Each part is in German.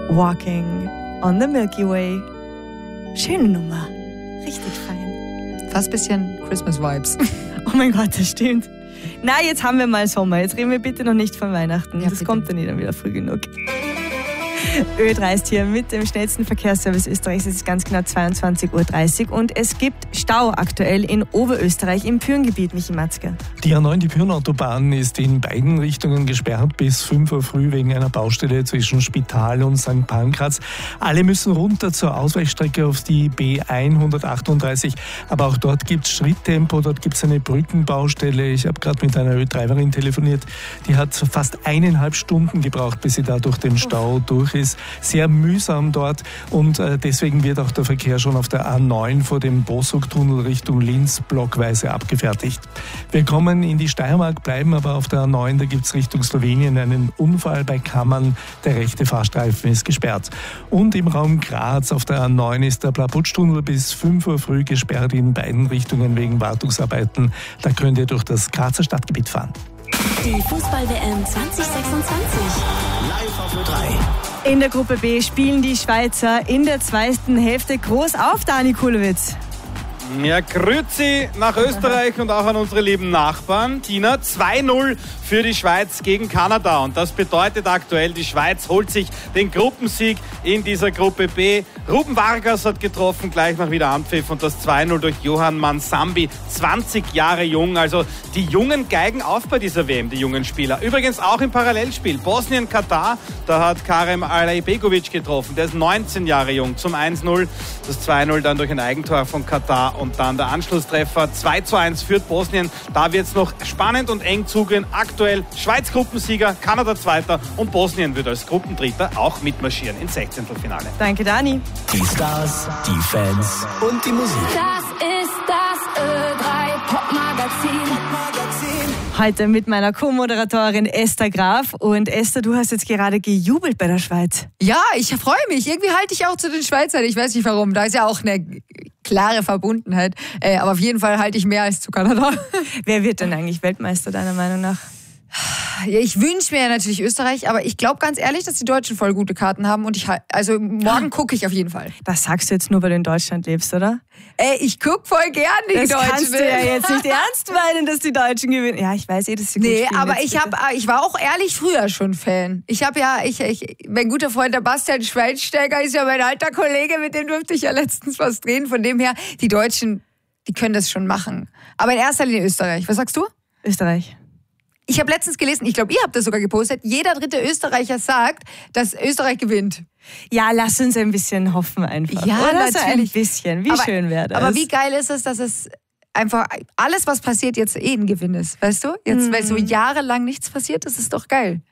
Walking on the Milky Way. Schöne Nummer. Richtig fein. Fast ein bisschen Christmas-Vibes. Oh mein Gott, das stimmt. Na, jetzt haben wir mal Sommer. Jetzt reden wir bitte noch nicht von Weihnachten. Ja, das bitte. kommt dann dann wieder früh genug. Ö3 ist hier mit dem schnellsten Verkehrsservice Österreichs. Es ist ganz genau 22.30 Uhr und es gibt Stau aktuell in Oberösterreich im Pyrengebiet, Michi Matzke. Die A9, die Pyrenautobahn, ist in beiden Richtungen gesperrt bis 5 Uhr früh wegen einer Baustelle zwischen Spital und St. Pankraz. Alle müssen runter zur Ausweichstrecke auf die B138. Aber auch dort gibt es Schritttempo, dort gibt es eine Brückenbaustelle. Ich habe gerade mit einer Ö3-Lerin telefoniert. Die hat fast 1,5 Stunden gebraucht, bis sie da durch den Stau durch ist. Sehr mühsam dort und deswegen wird auch der Verkehr schon auf der A9 vor dem Bossug-Tunnel Richtung Linz blockweise abgefertigt. Wir kommen in die Steiermark, bleiben aber auf der A9, da gibt es Richtung Slowenien einen Unfall bei Kammern. Der rechte Fahrstreifen ist gesperrt. Und im Raum Graz auf der A9 ist der Plaputsch-Tunnel bis 5 Uhr früh gesperrt in beiden Richtungen wegen Wartungsarbeiten. Da könnt ihr durch das Grazer Stadtgebiet fahren. Die Fußball-WM 2026. Live auf Ö3. In der Gruppe B spielen die Schweizer in der zweiten Hälfte groß auf, Dani Kulowitz. Ja, grüezi nach Österreich und auch an unsere lieben Nachbarn. Tina, 2-0 für die Schweiz gegen Kanada. Und das bedeutet aktuell, die Schweiz holt sich den Gruppensieg in dieser Gruppe B. Ruben Vargas hat getroffen, gleich nach Wiederanpfiff. Und das 2-0 durch Johann Mansambi, 20 Jahre jung. Also die Jungen geigen auf bei dieser WM, die jungen Spieler. Übrigens auch im Parallelspiel. Bosnien-Katar, da hat Karem Alajbegovic getroffen. Der ist 19 Jahre jung zum 1-0. Das 2-0 dann durch ein Eigentor von Katar. Und dann der Anschlusstreffer 2-1 führt Bosnien. Da wird es noch spannend und eng zugehen. Aktuell Schweiz Gruppensieger, Kanada Zweiter und Bosnien wird als Gruppendritter auch mitmarschieren ins 16. Danke, Dani. Die Stars, die Fans und die Musik. Das ist das Ö3 Popmagazin. Heute mit meiner Co-Moderatorin Esther Graf. Und Esther, du hast jetzt gerade gejubelt bei der Schweiz. Ja, ich freue mich. Irgendwie halte ich auch zu den Schweizern. Ich weiß nicht warum. Da ist ja auch eine klare Verbundenheit. Aber auf jeden Fall halte ich mehr als zu Kanada. Wer wird denn eigentlich Weltmeister, deiner Meinung nach? Ja, ich wünsche mir ja natürlich Österreich, aber ich glaube ganz ehrlich, dass die Deutschen voll gute Karten haben und also morgen gucke ich auf jeden Fall. Das sagst du jetzt nur, weil du in Deutschland lebst, oder? Ich gucke voll gern die Das Deutschen. kannst du ja jetzt nicht ernst meinen, dass die Deutschen gewinnen. Ja, ich weiß dass sie gut Nee, spielen. aber jetzt ich war auch ehrlich früher schon Fan. Mein guter Freund der Bastian Schweinsteiger ist ja mein alter Kollege, mit dem durfte ich ja letztens was drehen. Von dem her, die Deutschen, die können das schon machen. Aber in erster Linie Österreich. Was sagst du? Österreich. Ich habe letztens gelesen, ich glaube, ihr habt das sogar gepostet, jeder dritte Österreicher sagt, dass Österreich gewinnt. Ja, lass uns ein bisschen hoffen einfach. Ja, oder? So ein natürlich. bisschen. Wie schön wäre das? Aber wie geil ist es, dass es einfach alles, was passiert, jetzt ein Gewinn ist. Weißt du? Jetzt, weil so jahrelang nichts passiert, das ist doch geil.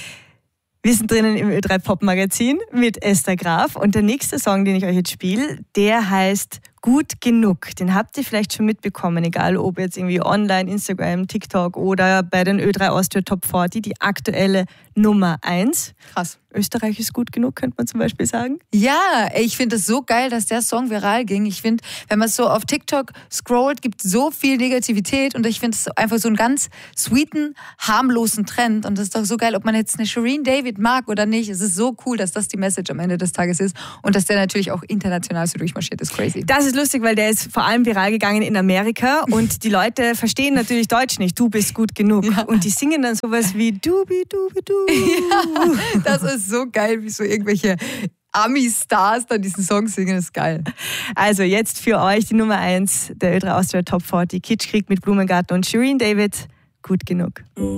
Wir sind drinnen im Ö3 Pop Magazin mit Esther Graf und der nächste Song, den ich euch jetzt spiele, der heißt Gut genug. Den habt ihr vielleicht schon mitbekommen, egal ob jetzt irgendwie online, Instagram, TikTok oder bei den Ö3 Austria Top 40, die aktuelle Nummer 1. Krass. Österreich ist gut genug, könnte man zum Beispiel sagen. Ja, ich finde es so geil, dass der Song viral ging. Ich finde, wenn man so auf TikTok scrollt, gibt es so viel Negativität und ich finde es einfach so einen ganz sweeten, harmlosen Trend und das ist doch so geil, ob man jetzt eine Shireen David mag oder nicht. Es ist so cool, dass das die Message am Ende des Tages ist und dass der natürlich auch international so durchmarschiert ist. Crazy. Das ist lustig, weil der ist vor allem viral gegangen in Amerika und die Leute verstehen natürlich Deutsch nicht. Du bist gut genug. Ja. Und die singen dann sowas wie Dubi, Dubi, Du. Ja, das ist so geil, wie so irgendwelche Ami-Stars dann diesen Song singen, ist geil. Also jetzt für euch die Nummer 1 der Ö3 Austria Top 40, Kitschkrieg mit Blumengarten und Shireen David, gut genug.